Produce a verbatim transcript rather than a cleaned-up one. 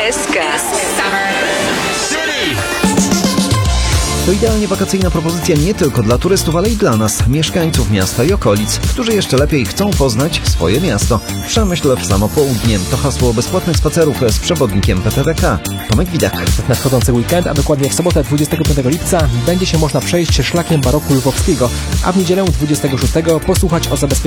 S K. To idealnie wakacyjna propozycja nie tylko dla turystów, ale i dla nas, mieszkańców miasta i okolic, którzy jeszcze lepiej chcą poznać swoje miasto. Przemyśl w samo południe. To hasło bezpłatnych spacerów z przewodnikiem P T D K. Tomek Widak. W nadchodzący weekend, a dokładnie w sobotę dwudziestego piątego lipca, będzie się można przejść szlakiem baroku lwowskiego, a w niedzielę dwudziestego szóstego posłuchać o zabezpieczeniu